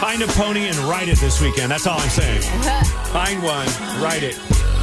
Find a pony and ride it this weekend. That's all I'm saying. Find one, ride it.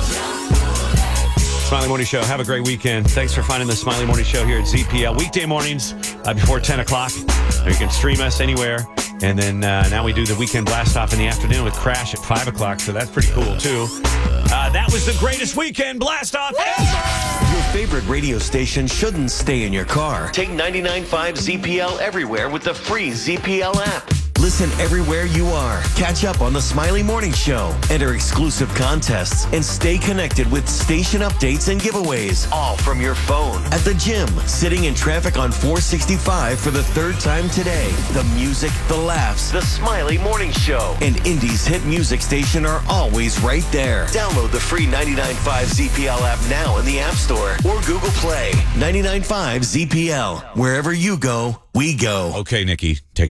Smiley Morning Show. Have a great weekend. Thanks for finding the Smiley Morning Show here at ZPL. Weekday mornings before 10 o'clock. You can stream us anywhere. And then now we do the weekend blast off in the afternoon with Crash at 5 o'clock. So that's pretty cool, too. That was the greatest weekend blast off ever. Your favorite radio station shouldn't stay in your car. Take 99.5 ZPL everywhere with the free ZPL app. Listen everywhere you are. Catch up on the Smiley Morning Show. Enter exclusive contests and stay connected with station updates and giveaways, all from your phone. At the gym, sitting in traffic on 465 for the third time today. The music, the laughs, the Smiley Morning Show, and Indy's hit music station are always right there. Download the free 99.5 ZPL app now in the App Store or Google Play. 99.5 ZPL. Wherever you go, we go. Okay, Nikki, take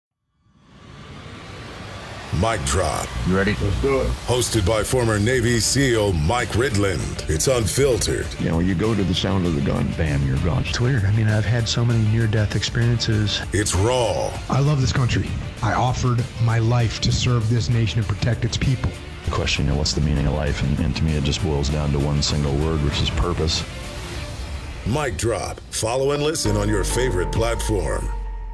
Mic Drop. You ready? Let's do it. Hosted by former Navy SEAL Mike Ridland. It's unfiltered. You know, you go to the sound of the gun, bam, you're gone. It's weird. I mean, I've had so many near-death experiences. It's raw. I love this country. I offered my life to serve this nation and protect its people. The question, you know, what's the meaning of life? And to me, it just boils down to one single word, which is purpose. Mic Drop. Follow and listen on your favorite platform.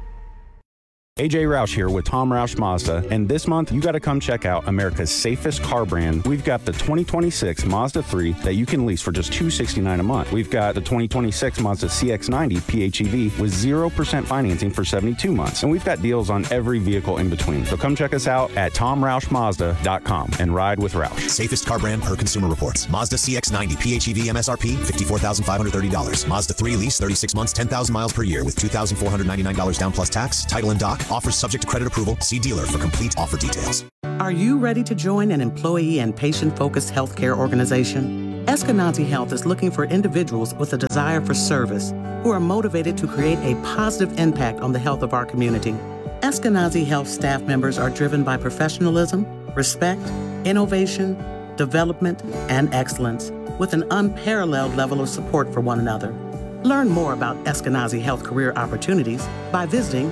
AJ Roush here with Tom Roush Mazda, and this month you got to come check out America's safest car brand. We've got the 2026 Mazda 3 that you can lease for just $269 a month. We've got the 2026 Mazda CX-90 PHEV with 0% financing for 72 months, and we've got deals on every vehicle in between. So come check us out at TomRoushMazda.com and ride with Roush. Safest car brand per Consumer Reports. Mazda CX-90 PHEV MSRP $54,530. Mazda 3 lease 36 months, 10,000 miles per year with $2,499 down plus tax. Title and doc. Offers subject to credit approval. See dealer for complete offer details. Are you ready to join an employee and patient-focused healthcare organization? Eskenazi Health is looking for individuals with a desire for service who are motivated to create a positive impact on the health of our community. Eskenazi Health staff members are driven by professionalism, respect, innovation, development, and excellence, with an unparalleled level of support for one another. Learn more about Eskenazi Health career opportunities by visiting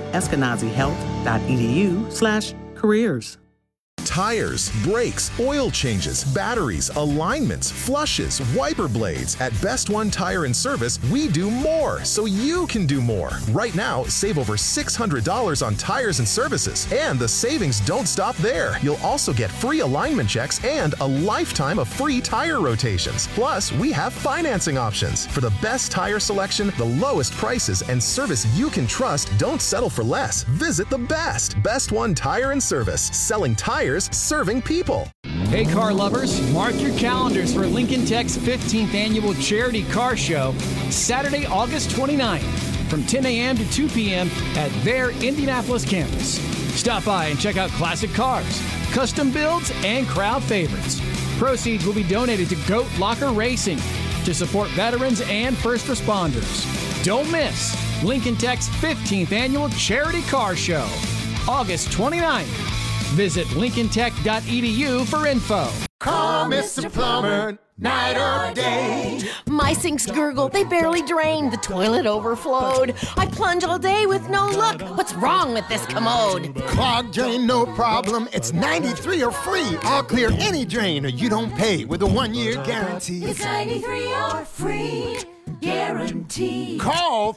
eskenazihealth.edu/careers. Tires, brakes, oil changes, batteries, alignments, flushes, wiper blades. At Best One Tire and Service, we do more so you can do more. Right now, save over $600 on tires and services. And the savings don't stop there. You'll also get free alignment checks and a lifetime of free tire rotations. Plus, we have financing options. For the best tire selection, the lowest prices, and service you can trust, don't settle for less. Visit the Best One Tire and Service. Selling tires, serving people. Hey car lovers, mark your calendars for Lincoln Tech's 15th annual charity car show, Saturday, August 29th, from 10 a.m. to 2 p.m. at their Indianapolis campus. Stop by and check out classic cars, custom builds, and crowd favorites. Proceeds will be donated to Goat Locker Racing to support veterans and first responders. Don't miss Lincoln Tech's 15th annual charity car show, August 29th. Visit lincolntech.edu for info. Call Mr. Plumber, night or day. My sinks gurgle, they barely drain. The toilet overflowed. I plunge all day with no luck. What's wrong with this commode? Clogged drain, no problem. It's 93 or free. I'll clear any drain or you don't pay with a 1-year guarantee. It's 93 or free guarantee. Call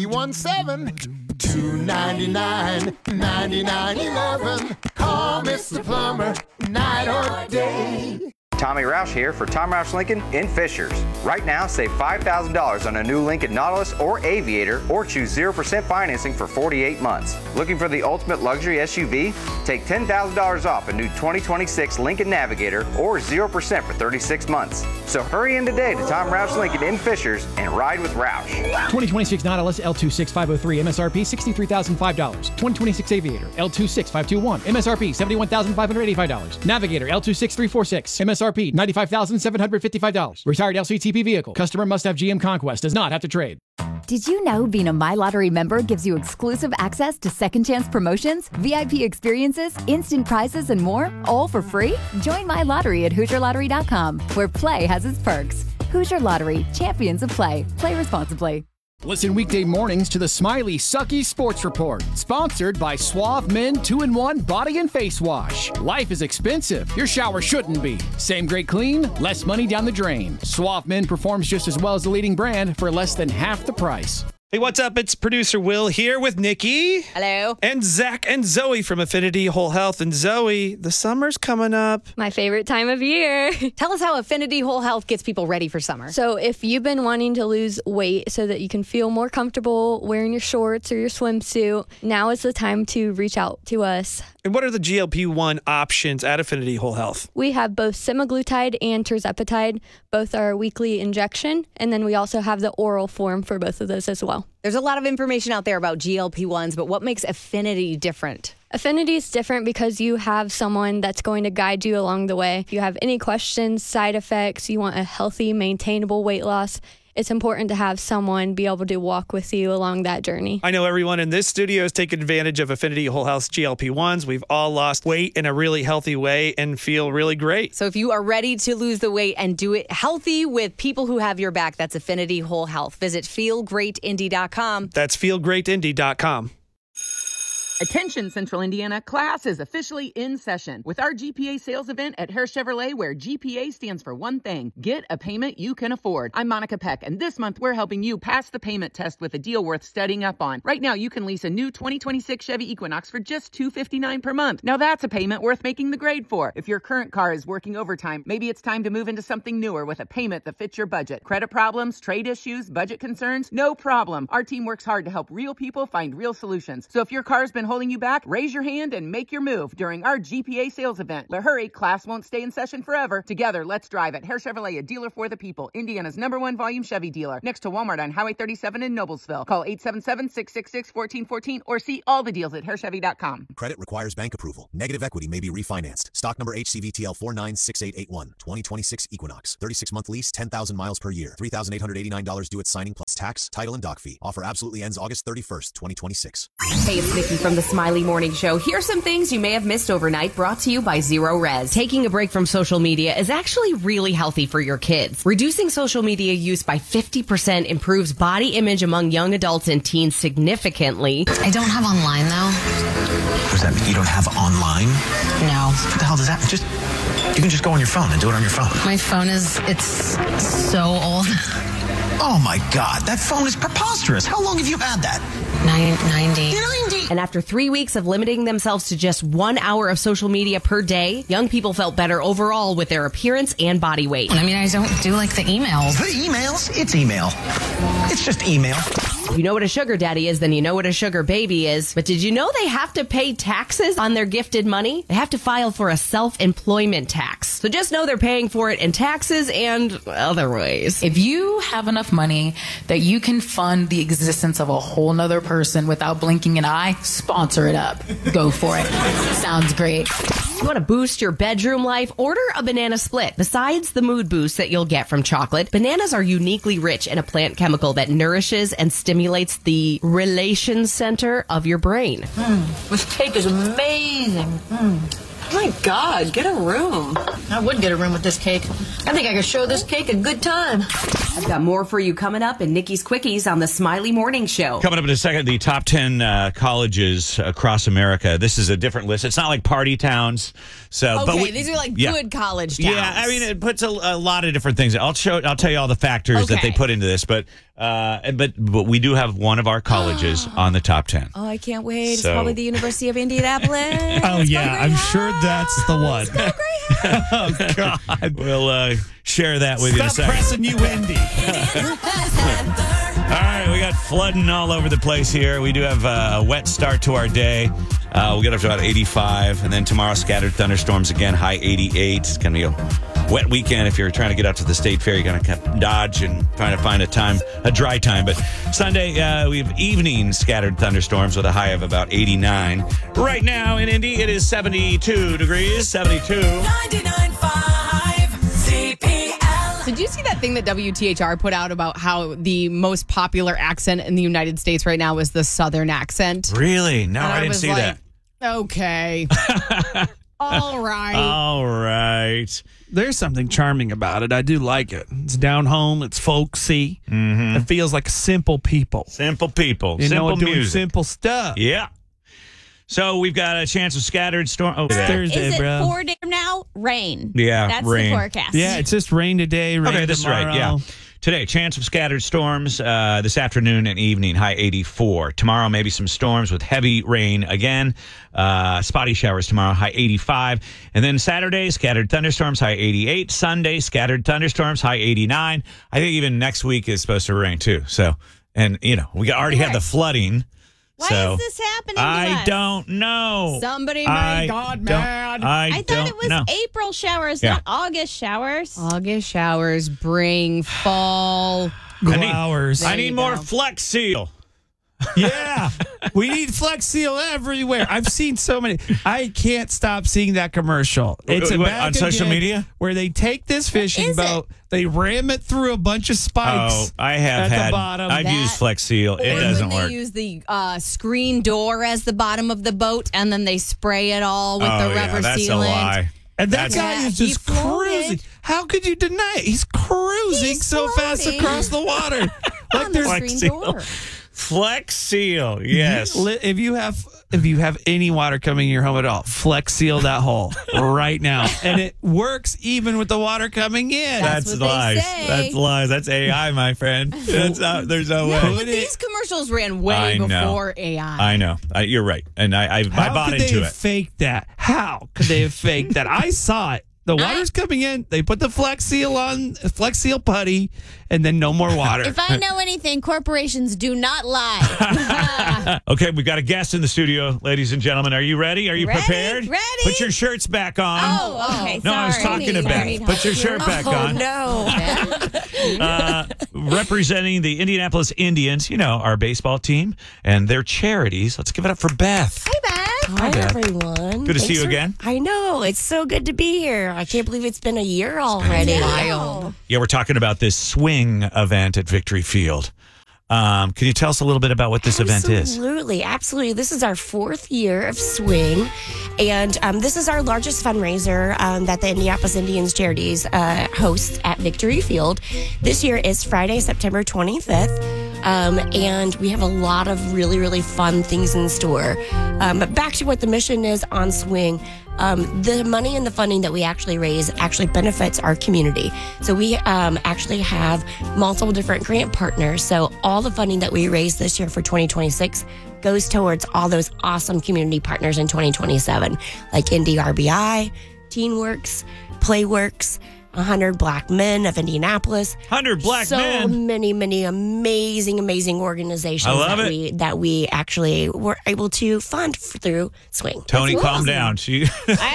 317-299-9911. Call Mr. Plumber, night or day. Tommy Roush here for Tom Roush Lincoln in Fishers. Right now, save $5,000 on a new Lincoln Nautilus or Aviator, or choose 0% financing for 48 months. Looking for the ultimate luxury SUV? Take $10,000 off a new 2026 Lincoln Navigator or 0% for 36 months. So hurry in today to Tom Roush Lincoln in Fishers and ride with Roush. 2026 Nautilus L26503 MSRP $63,005. 2026 Aviator L26521 MSRP $71,585. Navigator L26346 MSRP $95,755. Retired LCTP vehicle. Customer must have GM Conquest. Does not have to trade. Did you know being a My Lottery member gives you exclusive access to second chance promotions, VIP experiences, instant prizes, and more, all for free? Join My Lottery at HoosierLottery.com, where play has its perks. Hoosier Lottery, champions of play. Play responsibly. Listen weekday mornings to the Smiley Sucky Sports Report, sponsored by Suave Men 2-in-1 Body and Face Wash. Life is expensive. Your shower shouldn't be. Same great clean, less money down the drain. Suave Men performs just as well as the leading brand for less than half the price. Hey, what's up? It's producer Will here with Nikki. Hello. And Zach and Zoe from Affinity Whole Health. And Zoe, the summer's coming up. My favorite time of year. Tell us how Affinity Whole Health gets people ready for summer. So if you've been wanting to lose weight so that you can feel more comfortable wearing your shorts or your swimsuit, now is the time to reach out to us. And what are the GLP-1 options at Affinity Whole Health? We have both semaglutide and tirzepatide. Both are a weekly injection. And then we also have the oral form for both of those as well. There's a lot of information out there about GLP-1s, but what makes Affinity different? Affinity is different because you have someone that's going to guide you along the way. If you have any questions, side effects, you want a healthy, maintainable weight loss, it's important to have someone be able to walk with you along that journey. I know everyone in this studio has taken advantage of Affinity Whole Health's GLP-1s. We've all lost weight in a really healthy way and feel really great. So if you are ready to lose the weight and do it healthy with people who have your back, that's Affinity Whole Health. Visit feelgreatindy.com. That's feelgreatindy.com. Attention, Central Indiana, class is officially in session with our GPA sales event at Hare Chevrolet, where GPA stands for one thing: get a payment you can afford. I'm Monica Peck, and this month we're helping you pass the payment test with a deal worth studying up on. Right now, you can lease a new 2026 Chevy Equinox for just $259 per month. Now that's a payment worth making the grade for. If your current car is working overtime, maybe it's time to move into something newer with a payment that fits your budget. Credit problems, trade issues, budget concerns? No problem. Our team works hard to help real people find real solutions. So if your car's been holding you back, raise your hand and make your move during our GPA sales event. But hurry, class won't stay in session forever. Together, let's drive at Hare Chevrolet, a dealer for the people. Indiana's #1 volume Chevy dealer. Next to Walmart on Highway 37 in Noblesville. Call 877-666-1414 or see all the deals at HareChevy.com. Credit requires bank approval. Negative equity may be refinanced. Stock number HCVTL 496881. 2026 Equinox. 36-month lease, 10,000 miles per year. $3,889 due at signing plus tax, title, and dock fee. Offer absolutely ends August 31st, 2026. Hey, it's Nikki from the Smiley Morning Show. Here's some things you may have missed overnight, brought to you by Zero Res. Taking a break from social media is actually really healthy for your kids. Reducing social media use by 50% improves body image among young adults and teens significantly. I don't have online, though. What does that mean? You don't have online? No. What the hell does that mean? You can just go on your phone and do it on your phone. My phone it's so old. Oh my God, that phone is preposterous. How long have you had that? 90. And after 3 weeks of limiting themselves to just 1 hour of social media per day, young people felt better overall with their appearance and body weight. I mean, I don't do like the emails. The emails? It's email. It's just email. If you know what a sugar daddy is, then you know what a sugar baby is. But did you know they have to pay taxes on their gifted money? They have to file for a self-employment tax. So just know they're paying for it in taxes and other ways. If you have enough money that you can fund the existence of a whole nother person without blinking an eye, sponsor it up. Go for it. Sounds great. You want to boost your bedroom life? Order a banana split. Besides the mood boost that you'll get from chocolate, bananas are uniquely rich in a plant chemical that nourishes and stimulates the relation center of your brain. This cake is amazing. My God, get a room. I would get a room with this cake. I think I could show this cake a good time. I've got more for you coming up in Nikki's Quickies on the Smiley Morning Show. Coming up in a second, the top 10 colleges across America. This is a different list. It's not like party towns. So, okay, these are like good college towns. Yeah, I mean, it puts a lot of different things. I'll tell you all the factors that they put into this, but we do have one of our colleges on the top 10. Oh, I can't wait. It's probably the University of Indianapolis. Oh, yeah, I'm sure that's the one. Oh, God. We'll share that with you in a second. Stop pressing you, Indy. All right, we got flooding all over the place here. We do have a wet start to our day. We'll get up to about 85, and then tomorrow scattered thunderstorms again, high 88. It's going to be a wet weekend. If you're trying to get out to the state fair, you're going to dodge and trying to find a dry time. But Sunday, we have evening scattered thunderstorms with a high of about 89. Right now in Indy, it is 72 degrees, 72. 99.5 CPL. Did you see that thing that WTHR put out about how the most popular accent in the United States right now is the Southern accent? Really? No, I didn't see that. Okay. All right. All right. There's something charming about it. I do like it. It's down home. It's folksy. Mm-hmm. It feels like simple people. Simple people. You simple know, doing music. simple stuff. Yeah. So we've got a chance of scattered storm. Oh, It's Thursday, Is it bro. 4 days from now? Rain. Yeah, That's rain. the forecast. Yeah, it's just rain today, rain Okay, this is tomorrow. right. Yeah. Today, chance of scattered storms this afternoon and evening, high 84. Tomorrow, maybe some storms with heavy rain again. Spotty showers tomorrow, high 85. And then Saturday, scattered thunderstorms, high 88. Sunday, scattered thunderstorms, high 89. I think even next week is supposed to rain too. So, and you know, we already had the flooding. Why is this happening to I us? don't know. Somebody I made God don't- mad. I thought it was know. April showers, Yeah. not August showers. August showers bring fall. Glowers. I need more Flex Seal. Yeah. We need Flex Seal everywhere. I've seen so many. I can't stop seeing that commercial. It's Wait, back on social again media? where they take this fishing is it? boat, they ram it through a bunch of Oh, spikes. I have at had. the bottom. I've used Flex Seal. It Or doesn't when work. they use the screen door as the bottom of the boat, and then they spray it all with the rubber that's sealant. a lie. And that That's- guy is he just floated. cruising. How could you deny it? He's cruising so fast floating. across the water. Like On the there's Flex screen Seal. door. Flex Seal. Yes. If you have any water coming in your home at all, Flex Seal that hole right now, and it works even with the water coming in. That's what they lies. say. That's lies. That's AI, my friend. There's no Yeah, way. but these commercials ran way I know. before AI. I know. You're right, and I How bought could they into have it. faked that? How could they have faked that? I saw it. The water's coming in. They put the Flex Seal on, Flex Seal putty, and then no more water. If I know anything, corporations do not lie. Okay, we've got a guest in the studio, ladies and gentlemen. Are you ready? Are you Ready? prepared? Ready. Put your shirts back on. Oh, okay. No, I was sorry. talking to Sorry. Beth. Put your shirt back on. no. Representing the Indianapolis Indians, you know, our baseball team and their charities. Let's give it up for Beth. Hi, Beth. Hi, Beth. everyone. Good to see Thanks you again. I know. It's so good to be here. I can't believe it's been a year already. Wild. Yeah, we're talking about this swing event at Victory Field. Can you tell us a little bit about what this event is? Absolutely. This is our 4th year of Swing. And this is our largest fundraiser that the Indianapolis Indians Charities hosts at Victory Field. This year is Friday, September 25th. And we have a lot of really, really fun things in store. But back to what the mission is on Swing. The money and the funding that we actually raise actually benefits our community. So we actually have multiple different grant partners. So all the funding that we raise this year for 2026 goes towards all those awesome community partners in 2027, like Indy RBI, TeenWorks, PlayWorks, 100 Black Men of Indianapolis. 100 Black so Men. So many amazing organizations I love that we actually were able to fund through Swing. Tony, That's calm awesome. down. She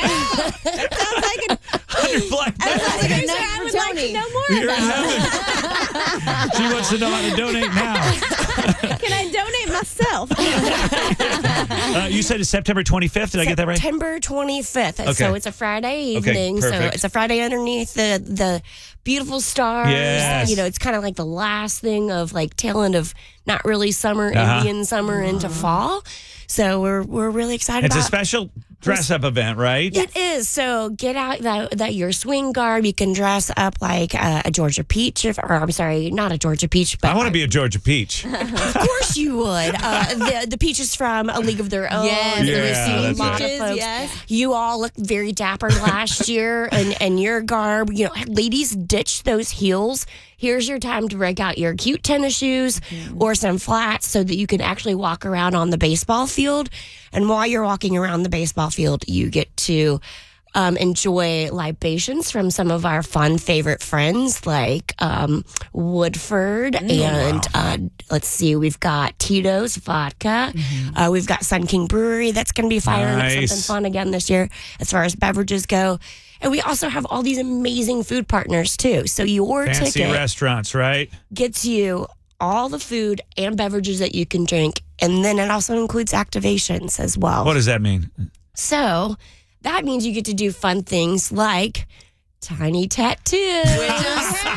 100 Black Men. I would like to know more You're in about heaven. She wants to know how to donate now. it. Can I donate myself? You said it's September 25th. Did I get that right? September 25th. Okay. So it's a Friday Okay, evening. So perfect. it's a Friday underneath the beautiful stars. Yes. You know, it's kind of like the last thing of like tail end of not really summer, Uh-huh. Indian summer into fall. So we're really excited It's a about special dress-up event, right? It is. So get out that your swing garb. You can dress up like a Georgia peach, or I'm sorry, not a Georgia peach, but I want to be a Georgia peach. of course you would. The peaches from A League of Their Own. Yes, Yeah, We've seen that's a lot right. of folks. Yes. You all looked very dapper last year, and your garb. You know, ladies, ditch those heels. Here's your time to break out your cute tennis shoes or some flats so that you can actually walk around on the baseball field. And while you're walking around the baseball field, you get to enjoy libations from some of our fun favorite friends like Woodford and let's see, we've got Tito's Vodka. We've got Sun King Brewery that's going to be firing up Nice. something fun again this year as far as beverages go. And we also have all these amazing food partners too. So your Fancy ticket restaurants, right? gets you all the food and beverages that you can drink. And then it also includes activations as well. What does that mean? So that means you get to do fun things like tiny tattoos.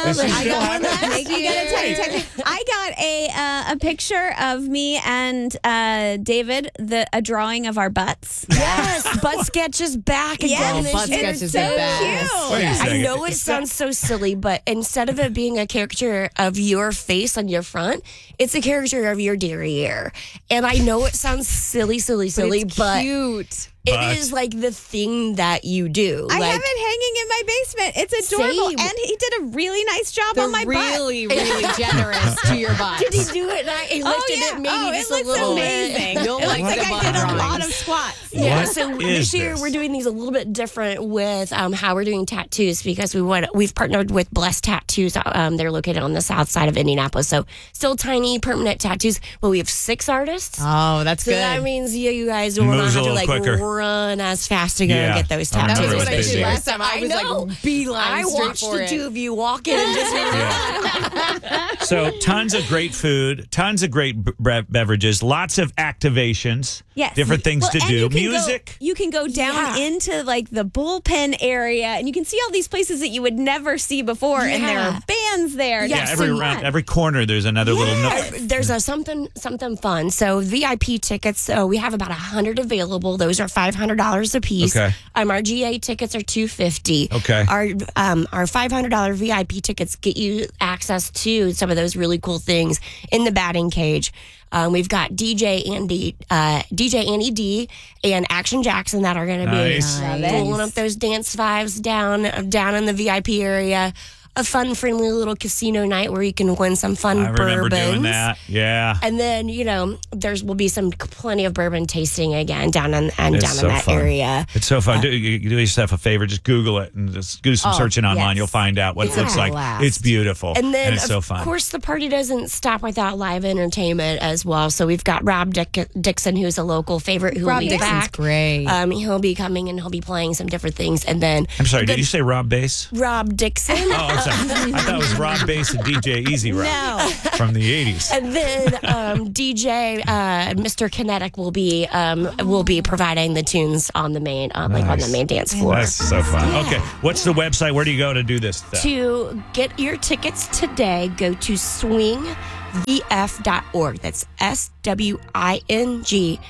Is she I still got one having last year. I got a picture of me and David, a drawing of our butts. Yes, butt sketch is back again. Yes, this year. it's so cute. Wait a I second. know it sounds so silly, but instead of it being a caricature of your face on your front, it's a caricature of your derriere. And I know it sounds silly, but cute. It is like the thing that you do. I like, have it hanging in my basement. It's adorable. Same. And he did a really nice job They're on my really, butt. really generous to your butt. Did he do it? And I lifted it maybe just it a looks little amazing. bit. You'll It looks like like the I butt did a lot drawings. of squats. Yeah, What so is this year this? we're doing these a little bit different with how we're doing tattoos because we've partnered with Blessed Tattoos. They're located on the south side of Indianapolis, so still tiny permanent tattoos. But we have 6 artists. Oh, that's So good. that means you guys will not Moves a have to little like quicker. run as fast to go Yeah. get those I remember tattoos. it was what I busy. did last time. I was know. like beeline I straight watched for the it. two of you walk in and just So tons of great food, tons of great beverages, lots of activations, Yes. different things Well, to and do, you can music. You can go down into like the bullpen area, and you can see all these places that you would never see before, and there are bands there. Yeah, That's every so round, fun. every corner, there's another little nook. There's a something fun. So VIP tickets. So we have about 100 available. Those are $500 a piece. Okay. Our GA tickets are $250. Okay. Our $500 VIP tickets get you access to some of those really cool things in the batting cage. We've got DJ Andy D and Action Jackson that are going to be Nice. pulling up those dance vibes down in the VIP area. A fun, friendly little casino night where you can win some fun I remember bourbons. doing that. Yeah. And then, there will be plenty of bourbon tasting again down in that fun. area. It's so fun. Do yourself a favor. Just Google it and just do some searching online. yes. You'll find out what It's it looks a like. blast. It's beautiful. And then, it's so of fun. course, the party doesn't stop without live entertainment as well. So we've got Rob Dixon, who's a local favorite, who Rob will be Dixon's back. great. He'll be coming and he'll be playing some different things. And then I'm sorry, did you say Rob Bass? Rob Dixon. Oh, I'm sorry. I thought it was Rob Bass and DJ Easy Rock No. from the 80s. And then DJ Mr. Kinetic will be providing the tunes on the main on the main dance floor. That's so fun. Okay, what's the website? Where do you go to do this stuff? To get your tickets today, go to swingvf.org. That's SWING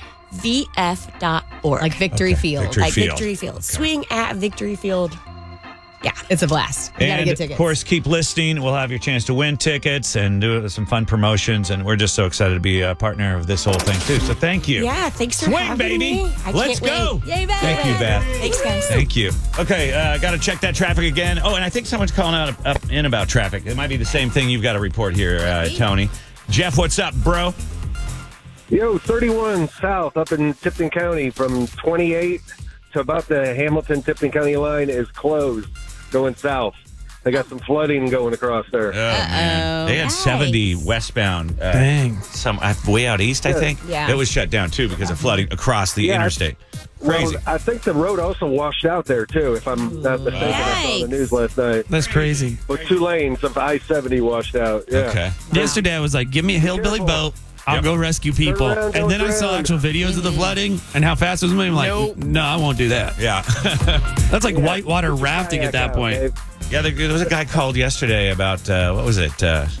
VF.org. Like Victory Field. Victory Like Field. Victory Field. Swing at Victory Field. Yeah. It's a blast. You got to And get tickets. of course, keep listening. We'll have your chance to win tickets and do some fun promotions. And we're just so excited to be a partner of this whole thing, too. So thank you. Yeah, thanks for Swing, having baby. me. I Let's can't go. wait. Yay, Beth. Thank you, Beth. Thanks, guys. Thank you. Okay, got to check that traffic again. Oh, and I think someone's calling out up in about traffic. It might be the same thing you've got to report here, Tony. Jeff, what's up, bro? Yo, 31 south up in Tipton County from 28 to about the Hamilton-Tipton County line is closed going south. They got some flooding going across there. Oh, man. They had 70 westbound. Dang. Some way out east, I think. Yeah. It was shut down, too, because of flooding across the interstate. Crazy. Well, I think the road also washed out there, too, if I'm not mistaken. I saw the news last night. That's crazy. With 2 lanes of I-70 washed out. Yeah. Okay. Yesterday I was like, give me a hillbilly boat. I'll go rescue people. around, And then I don't saw drown. actual videos of the flooding and how fast it was moving. I'm like, no, I won't do that. Yeah. That's like whitewater rafting at that point. Yeah, there was a guy called yesterday about, what was it?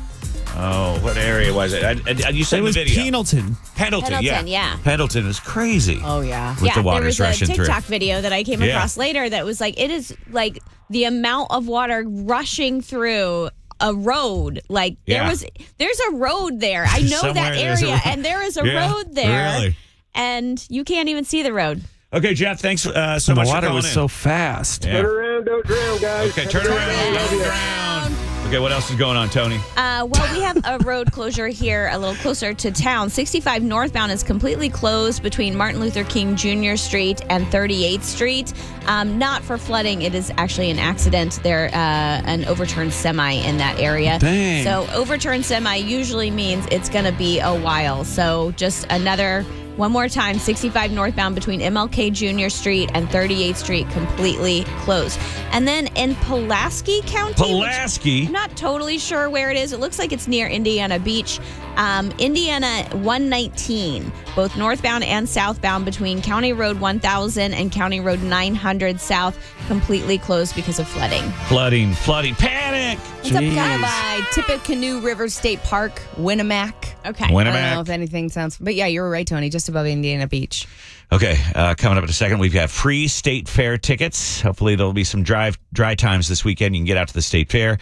What area was it? You said It was the video. Pendleton. Pendleton, Pendleton, yeah. yeah. Pendleton is crazy. Oh, yeah. With the there waters was a rushing through. TikTok video that I came Yeah. across later that was like, it is like the amount of water rushing through a road. Like Yeah. there's a road there. I know Somewhere that there's a area, road. and there is a Yeah, road there, really. and you can't even see the road. Okay, Jeff, thanks so And much the for water calling was in. so fast. Yeah. Turn around, don't drown, guys. Okay, turn around, don't drown. Okay, what else is going on, Tony? Well, we have a road closure here a little closer to town. 65 northbound is completely closed between Martin Luther King Jr. Street and 38th Street. Not for flooding. It is actually an accident. There, an overturned semi in that area. Dang. So overturned semi usually means it's going to be a while. So just another One more time, 65 northbound between MLK Jr. Street and 38th Street, completely closed. And then in Pulaski County. Pulaski? I'm not totally sure where it is. It looks like it's near Indiana Beach. Indiana 119, both northbound and southbound between County Road 1000 and County Road 900 South, completely closed because of flooding. Flooding, panic! It's up kind of by Tippecanoe River State Park, Winnemac. Okay. I Winnemac. don't know if anything sounds... But yeah, you're right, Tony, just above Indiana Beach. Okay, coming up in a second, we've got free state fair tickets. Hopefully there'll be some dry times this weekend. You can get out to the state fair.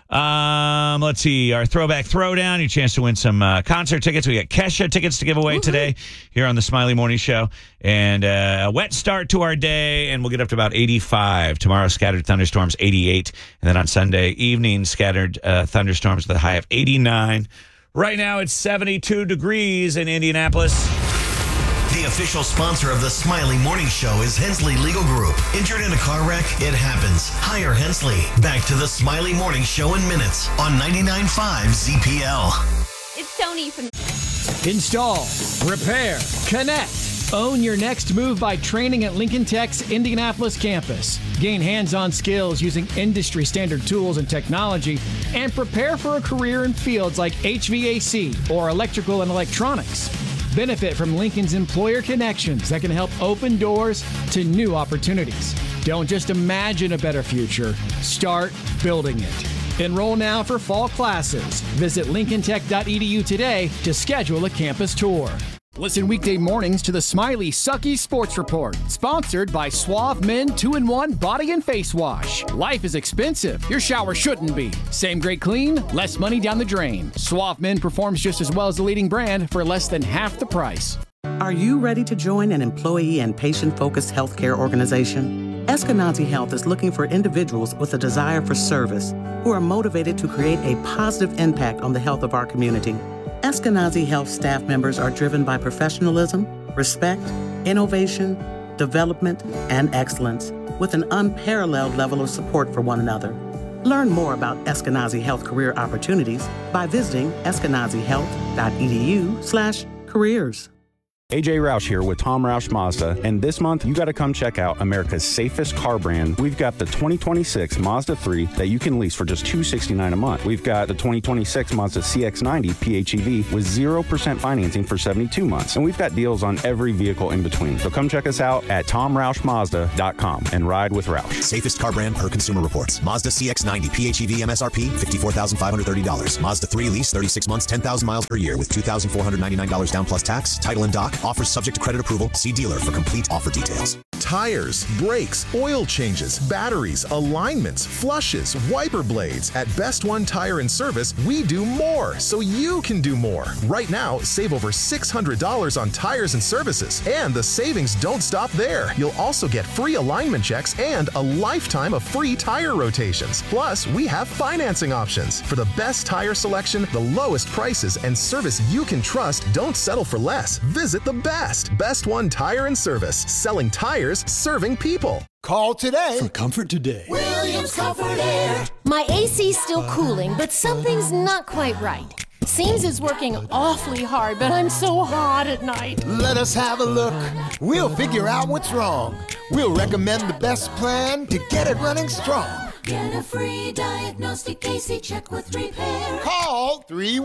Let's see, our throwback throwdown, your chance to win some concert tickets. We got Kesha tickets to give away today here on the Smiley Morning Show, and a wet start to our day, and we'll get up to about 85 tomorrow. Scattered thunderstorms 88, and then on Sunday evening, scattered thunderstorms with a high of 89. Right now it's 72 degrees in Indianapolis. The official sponsor of the Smiley Morning Show is Hensley Legal Group. Injured in a car wreck? It happens. Hire Hensley. Back to the Smiley Morning Show in minutes on 99.5 ZPL. It's Tony from... Install, repair, connect. Own your next move by training at Lincoln Tech's Indianapolis campus. Gain hands-on skills using industry-standard tools and technology, and prepare for a career in fields like HVAC or electrical and electronics. Benefit from Lincoln's employer connections that can help open doors to new opportunities. Don't just imagine a better future, start building it. Enroll now for fall classes. Visit lincolntech.edu today to schedule a campus tour. Listen weekday mornings to the Smiley Sucky Sports Report, sponsored by Suave Men 2-in-1 Body and Face Wash. Life is expensive. Your shower shouldn't be. Same great clean, less money down the drain. Suave Men performs just as well as the leading brand for less than half the price. Are you ready to join an employee and patient-focused healthcare organization? Eskenazi Health is looking for individuals with a desire for service who are motivated to create a positive impact on the health of our community. Eskenazi Health staff members are driven by professionalism, respect, innovation, development, and excellence, with an unparalleled level of support for one another. Learn more about Eskenazi Health career opportunities by visiting eskenazihealth.edu/careers. AJ Roush here with Tom Roush Mazda, and this month you got to come check out America's safest car brand. We've got the 2026 Mazda 3 that you can lease for just $269 a month. We've got the 2026 Mazda CX-90 PHEV with 0% financing for 72 months, and we've got deals on every vehicle in between. So come check us out at TomRoushMazda.com and ride with Roush. Safest car brand per Consumer Reports. Mazda CX-90 PHEV MSRP $54,530. Mazda 3 lease 36 months, 10,000 miles per year with $2,499 down plus tax, title and doc. Offers subject to credit approval. See dealer for complete offer details. Tires, brakes, oil changes, batteries, alignments, flushes, wiper blades. At Best One Tire and Service, we do more so you can do more. Right now, save over $600 on tires and services. And the savings don't stop there. You'll also get free alignment checks and a lifetime of free tire rotations. Plus, we have financing options. For the best tire selection, the lowest prices, and service you can trust, don't settle for less. Visit the Best One Tire and Service. Selling tires, serving people. Call today for comfort today. Williams Comfort Air. My AC's still cooling, but something's not quite right. Seems it's working awfully hard, but I'm so hot at night. Let us have a look. We'll figure out what's wrong. We'll recommend the best plan to get it running strong. Get a free diagnostic AC check with repair. Call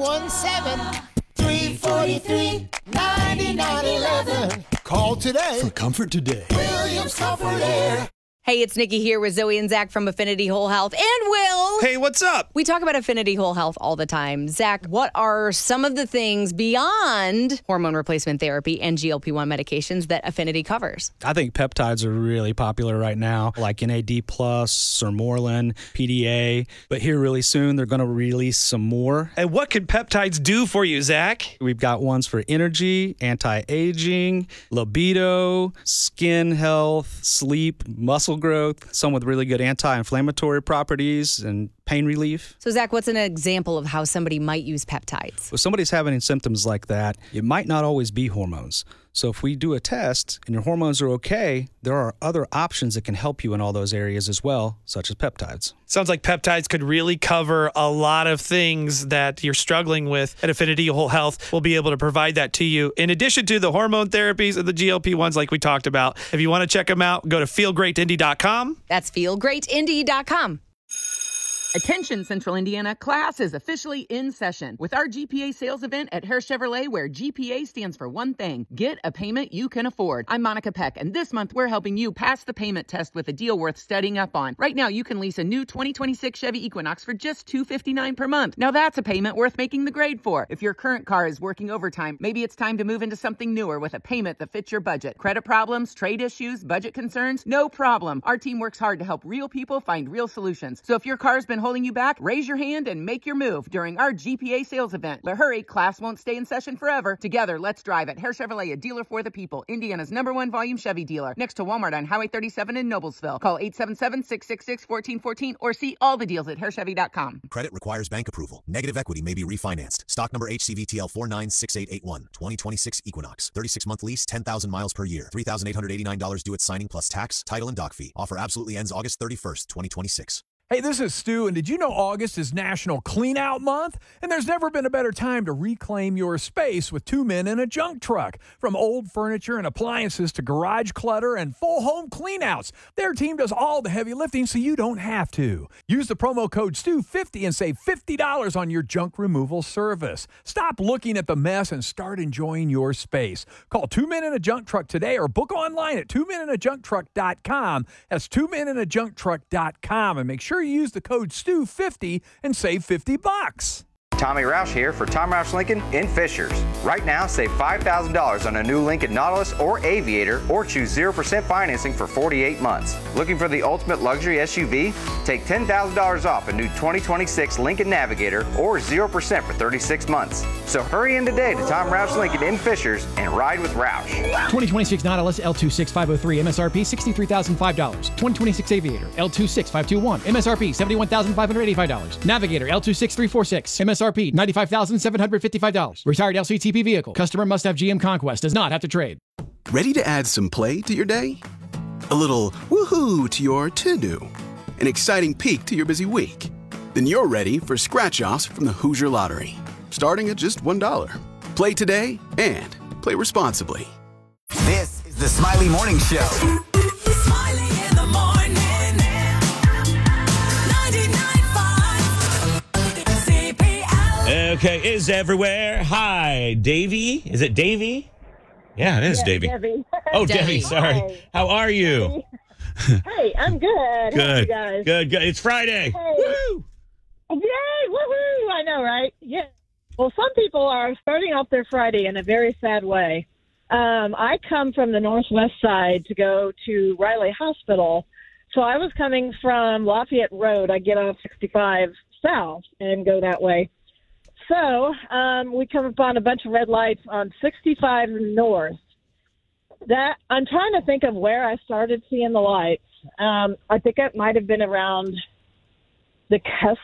317-343-9911. Call today for comfort today. Williams Comfort Air. Hey, it's Nikki here with Zoe and Zach from Affinity Whole Health and Will. Hey, what's up? We talk about Affinity Whole Health all the time. Zach, what are some of the things beyond hormone replacement therapy and GLP-1 medications that Affinity covers? I think peptides are really popular right now, like NAD+, Sermorelin, PDA. But here really soon, they're going to release some more. And what can peptides do for you, Zach? We've got ones for energy, anti-aging, libido, skin health, sleep, muscle growth, some with really good anti-inflammatory properties, and pain relief. So, Zach, what's an example of how somebody might use peptides? If somebody's having symptoms like that, it might not always be hormones. So if we do a test and your hormones are okay, there are other options that can help you in all those areas as well, such as peptides. Sounds like peptides could really cover a lot of things that you're struggling with. At Affinity Whole Health, we'll be able to provide that to you. In addition to the hormone therapies and the GLP-1s like we talked about. If you want to check them out, go to feelgreatindy.com. That's feelgreatindy.com. Attention, Central Indiana, class is officially in session with our GPA sales event at Hare Chevrolet, where GPA stands for one thing: get a payment you can afford. I'm Monica Peck, and this month we're helping you pass the payment test with a deal worth studying up on. Right now, you can lease a new 2026 Chevy Equinox for just $259 per month. Now that's a payment worth making the grade for. If your current car is working overtime, maybe it's time to move into something newer with a payment that fits your budget. Credit problems, trade issues, budget concerns? No problem. Our team works hard to help real people find real solutions. So if your car's been holding you back, raise your hand and make your move during our GPA sales event. But hurry, class won't stay in session forever. Together, let's drive at Hare Chevrolet, a dealer for the people. Indiana's #1 volume Chevy dealer. Next to Walmart on Highway 37 in Noblesville. Call 877-666-1414 or see all the deals at HareChevy.com. Credit requires bank approval. Negative equity may be refinanced. Stock number HCVTL 496881. 2026 Equinox. 36-month lease, 10,000 miles per year. $3,889 due at signing plus tax, title, and dock fee. Offer absolutely ends August 31st, 2026. Hey, this is Stu, and did you know August is National Clean Out Month? And there's never been a better time to reclaim your space with two men in a junk truck. From old furniture and appliances to garage clutter and full home cleanouts, their team does all the heavy lifting so you don't have to. Use the promo code STU50 and save $50 on your junk removal service. Stop looking at the mess and start enjoying your space. Call Two Men in a Junk Truck today or book online at twomeninajuncktruck.com. That's twomeninajuncktruck.com, and make sure you use the code STU50 and save $50. Tommy Roush here for Tom Roush Lincoln in Fishers. Right now, save $5,000 on a new Lincoln Nautilus or Aviator, or choose 0% financing for 48 months. Looking for the ultimate luxury SUV? Take $10,000 off a new 2026 Lincoln Navigator or 0% for 36 months. So hurry in today to Tom Roush Lincoln in Fishers and ride with Roush. 2026 Nautilus L26503 MSRP $63,005. 2026 Aviator L26521 MSRP $71,585. Navigator L26346 MSRP $95,755. Retired LCTP vehicle. Customer must have GM Conquest. Does not have to trade. Ready to add some play to your day? A little woohoo to your to-do? An exciting peek to your busy week? Then you're ready for scratch-offs from the Hoosier Lottery, starting at just $1. Play today and play responsibly. This is the Smiley Morning Show. Smiley in the morning. 99.5 CPL. Okay, is everywhere. Hi, Davey. Is it Davey? Yeah, it is Davey. Debbie. Oh, Debbie, sorry. Hi. How are you? Hey, I'm good. How are Good. you guys? Good. It's Friday. Hey. Woo! Yay! Woohoo! I know, right? Yeah. Well, some people are starting off their Friday in a very sad way. I come from the northwest side to go to Riley Hospital. So I was coming from Lafayette Road. I get off 65 south and go that way. So we come upon a bunch of red lights on 65 north. That I'm trying to think of where I started seeing the lights. I think it might have been around the